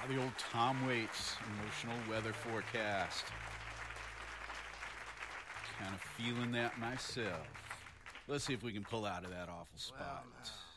The old Tom Waits emotional weather forecast. Kind of feeling that myself. Let's see if we can pull out of that awful spot. Well,